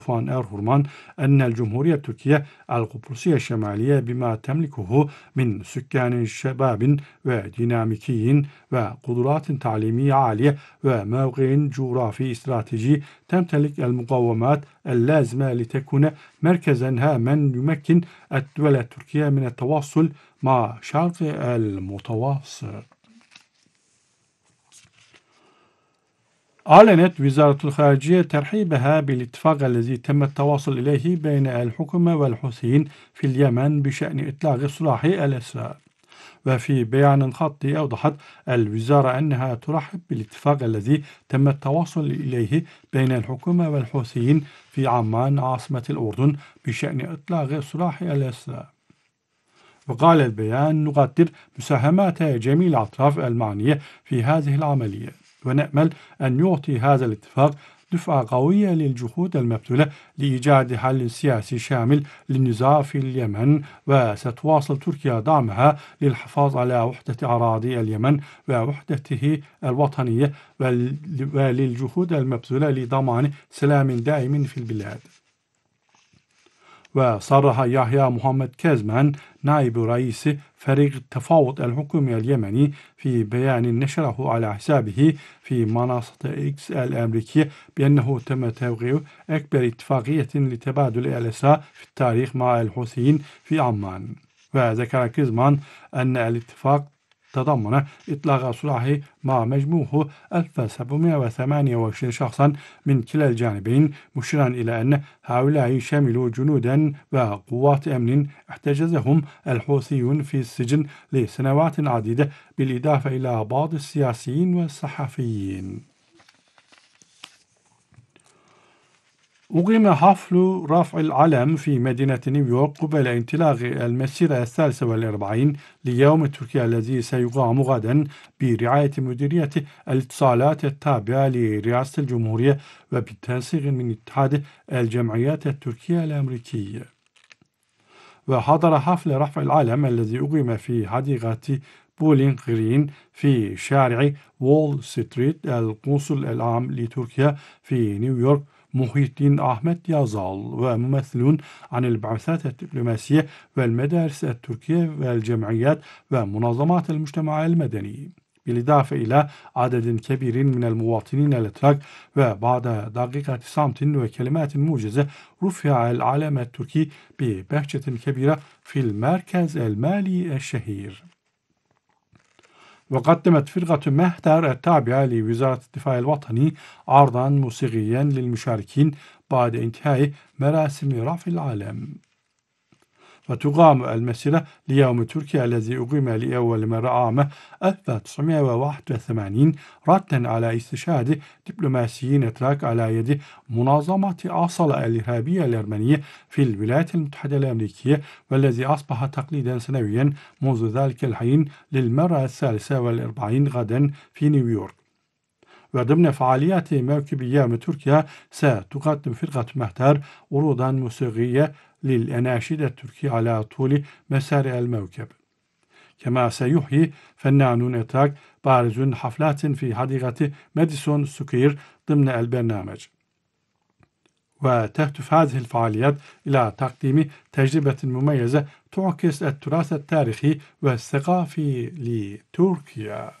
فان إرهورمان أن الجمهورية التركية القبرصية الشمالية بما تملكه من سكان شباب وديناميكيين وقدرات تعليمية عالية وموقع جغرافي استراتيجي تمتلك المقومات اللازمة لتكون مركزا هاما يمكن الدول التركية من التواصل مع شرق المتوسط. أعلنت وزارة الخارجية ترحيبها بالاتفاق الذي تم التواصل إليه بين الحكومة والحوثيين في اليمن بشأن إطلاق سراح الأسرى. وفي بيان خطي أوضحت الوزارة أنها ترحب بالاتفاق الذي تم التواصل إليه بين الحكومة والحوثيين في عمان عاصمة الأردن بشأن إطلاق سراح الأسرى. وقال البيان: نقدر مساهمات جميع الأطراف المعنية في هذه العملية، ونأمل أن يعطي هذا الاتفاق دفعة قوية للجهود المبذولة لإيجاد حل سياسي شامل للنزاع في اليمن، وستواصل تركيا دعمها للحفاظ على وحدة أراضي اليمن ووحدته الوطنية وللجهود المبذولة لضمان سلام دائم في البلاد. وصرح يحيى محمد كازمان نائب رئيس فريق التفاوض الحكومي اليمني في بيان نشره على حسابه في منصة إكس الأمريكية بأنه تم توقيع أكبر اتفاقية لتبادل الأسرى في التاريخ مع الحوثيين في عمان. وذكر كازمان أن الاتفاق تضمن إطلاق سراح مع مجموعه 1728 شخصا من كلا الجانبين، مشيرا إلى أن هؤلاء يشملوا جنودا وقوات أمن احتجزهم الحوثيون في السجن لسنوات عديدة، بالإضافة إلى بعض السياسيين والصحفيين. أقيم حفل رفع العلم في مدينة نيويورك قبل انطلاق المسيرة 43 ليوم تركيا الذي سيقام غدا برعاية مديرية الاتصالات التابعة لرئاسة الجمهورية وبالتنسيق من اتحاد الجمعيات التركية الأمريكية. وحضر حفل رفع العلم الذي أقيم في حديقة بولينغ غرين في شارع وول ستريت القنصل العام لتركيا في نيويورك محي الدين أحمد يازال وممثلون عن البعثات الدبلوماسية والمدارس التركية والجمعيات ومنظمات المجتمع المدني، بالإضافة إلى عدد كبير من المواطنين الأتراك. وبعد دقيقة صمت وكلمات موجزة رفع العلم التركي ببهجة كبيرة في المركز المالي الشهير. وقدمت فرقة مهتر التابعة لوزارة الدفاع الوطني عرضا موسيقيا للمشاركين بعد انتهاء مراسم رفع العلم. وتقام المسيرة ليوم تركيا الذي أقيم لأول مرة عام 1981 ردا على استشهاد دبلوماسيين أتراك على يد منظمة أصل الإرهابية الأرمنية في الولايات المتحدة الأمريكية، والذي أصبح تقليدا سنويا منذ ذلك الحين للمرة 43 غدا في نيويورك. وضمن فعاليات موكب يوم تركيا ستقدم فرقة مهتر عروضا موسيقية للأناشيد التركية على طول مسار الموكب، كما سيحيي فنانون أتراك بارزون حفلات في حديقة ماديسون سكوير ضمن البرنامج. وتهدف هذه الفعاليات إلى تقديم تجربة مميزة تعكس التراث التاريخي والثقافي لتركيا.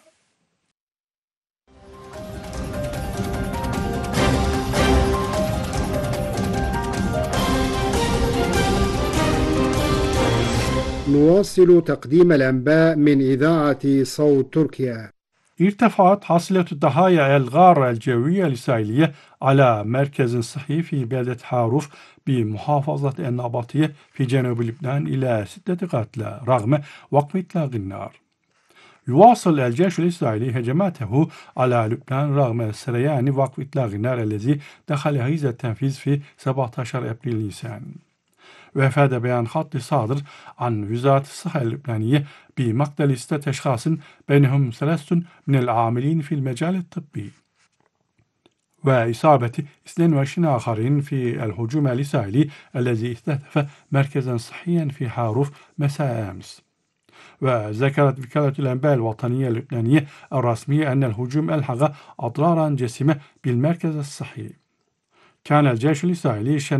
نواصل تقديم الأنباء من إذاعة صوت تركيا. ارتفعت حصيلة الضحايا الغارة الجوية الإسرائيلية على مركز صحي في بلدة حاروف بمحافظة النابلسية في جنوب لبنان إلى 6 قتلى رغم وقف إطلاق النار. يواصل الجيش الإسرائيلي هجماته على لبنان رغم سريان وقف إطلاق النار الذي دخل حيز التنفيذ في 17 أبريل نيسان. وأفاد بيان خطي صادر عن وزارة الصحة اللبنانية بمقتل 6 أشخاص بينهم 3 من العاملين في المجال الطبي، وإصابة 22 آخرين في الهجوم الإسرائيلي الذي استهدف مركزا صحيا في حاروف مساء أمس. وذكرت وكالة الأنباء الوطنية اللبنانية الرسمية أن الهجوم ألحق أضرارا جسيمة بالمركز الصحي. كان الجيش الإسرائيلي